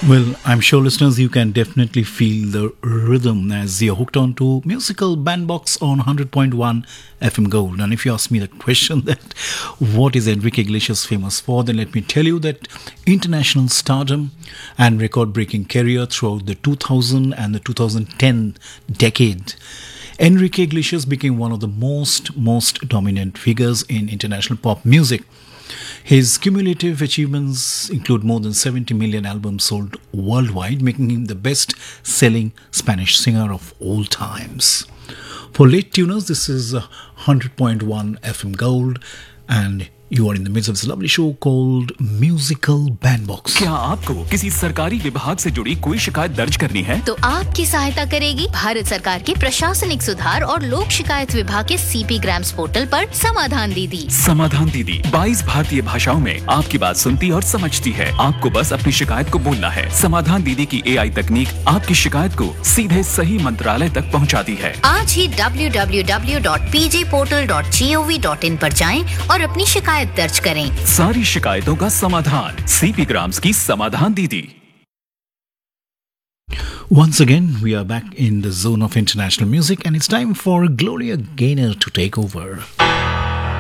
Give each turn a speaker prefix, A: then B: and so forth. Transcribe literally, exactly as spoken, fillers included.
A: Well, I'm sure listeners, you can definitely feel the rhythm as you're hooked on to musical bandbox on one hundred point one F M Gold. And if you ask me the question that what is Enrique Iglesias famous for, then let me tell you that international stardom and record-breaking career throughout the two thousand and the two thousand ten decade. Enrique Iglesias became one of the most, most dominant figures in international pop music. His cumulative achievements include more than seventy million albums sold worldwide, making him the best-selling Spanish singer of all times. For late tuners, this is one hundred point one F M Gold, and you are in the midst of this lovely show called Musical Bandbox.
B: क्या आपको किसी सरकारी विभाग से जुड़ी कोई शिकायत दर्ज करनी है?
C: तो आपकी सहायता करेगी भारत सरकार के प्रशासनिक सुधार और लोक शिकायत विभाग के सीपी ग्राम्स पोर्टल पर समाधान दीदी।
B: समाधान दीदी बाईस भारतीय भाषाओं में आपकी बात सुनती और समझती है। आपको बस अपनी शिकायत को बोलना है। समाधान दीदी की एआई तकनीक आपकी शिकायत को सीधे सही मंत्रालय तक पहुंचाती है।
C: आज ही W W W dot P J portal dot G O V dot in पर जाएं और अपनी शिकायत दर्ज करें।
B: सारी शिकायतों का समाधान सीपी ग्राम्स की समाधान दीदी।
A: Once again, we are back in the zone of international music, and it's time for Gloria Gaynor to take over.